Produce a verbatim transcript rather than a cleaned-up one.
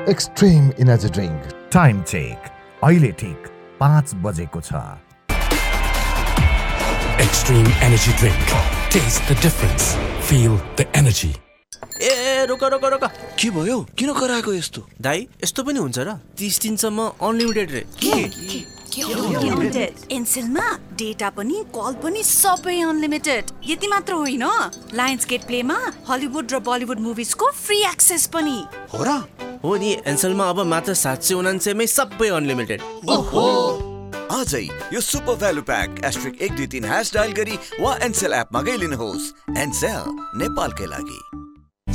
Extreme energy drink. Time check अहिले ठिक पाँच बजेको छ। Extreme energy drink. Taste the difference. Feel the energy. ए रोक रोक रोक के भयो? किन कराएको यस्तो? दाइ यस्तो पनि हुन्छ र? तीस दिनसम्म अनलिमिटेड रे। एनसेलमा डेटा पनि कल पनि सबै अनलिमिटेड। यति मात्र होइन, लायन्स गेट प्लेमा हलिउड र बलिउड मुभिजको फ्री एक्सेस पनि हो र? हो नि, एनसेलमा अब मात्र सात सय उनान्सयमै सबै अनलिमिटेड। ओहो, आजै यो सुपर भ्यालु प्याक एस्ट्रिक एक दुई तीन ह्यास डायल गरी वा एनसेल एपमा गइलिनुहोस्। एनसेल नेपालकै लागि।